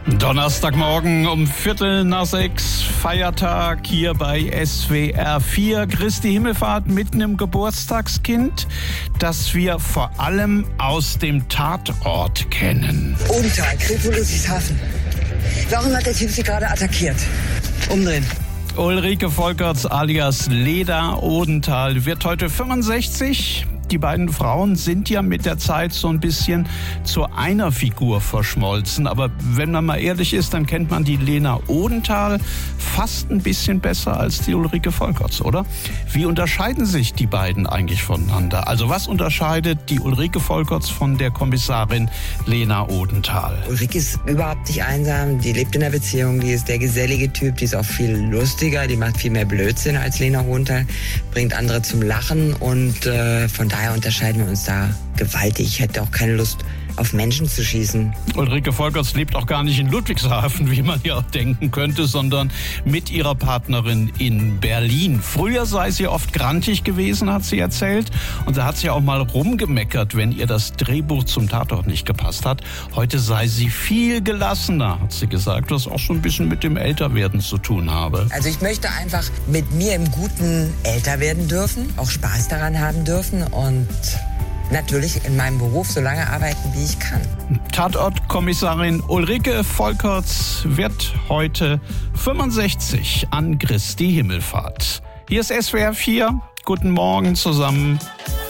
Donnerstagmorgen um 5:45, Feiertag hier bei SWR 4. Christi Himmelfahrt mit einem Geburtstagskind, das wir vor allem aus dem Tatort kennen. Odenthal, Krefeld, Ludwigshafen. Warum hat der Typ Sie gerade attackiert? Umdrehen. Ulrike Volkerts alias Leda Odenthal wird heute 65. Die beiden Frauen sind ja mit der Zeit so ein bisschen zu einer Figur verschmolzen. Aber wenn man mal ehrlich ist, dann kennt man die Lena Odenthal fast ein bisschen besser als die Ulrike Volkerts, oder? Wie unterscheiden sich die beiden eigentlich voneinander? Also was unterscheidet die Ulrike Volkerts von der Kommissarin Lena Odenthal? Ulrike ist überhaupt nicht einsam. Die lebt in einer Beziehung. Die ist der gesellige Typ. Die ist auch viel lustiger. Die macht viel mehr Blödsinn als Lena Odenthal. Bringt andere zum Lachen und von daher unterscheiden wir uns da gewaltig. Ich hätte auch keine Lust, auf Menschen zu schießen. Ulrike Volkerts lebt auch gar nicht in Ludwigshafen, wie man ja auch denken könnte, sondern mit ihrer Partnerin in Berlin. Früher sei sie oft grantig gewesen, hat sie erzählt. Und da hat sie auch mal rumgemeckert, wenn ihr das Drehbuch zum Tatort nicht gepasst hat. Heute sei sie viel gelassener, hat sie gesagt, was auch schon ein bisschen mit dem Älterwerden zu tun habe. Also ich möchte einfach mit mir im Guten älter werden dürfen, auch Spaß daran haben dürfen und natürlich in meinem Beruf so lange arbeiten, wie ich kann. Tatortkommissarin Ulrike Volkerts wird heute 65 an Christi Himmelfahrt. Hier ist SWR 4. Guten Morgen zusammen.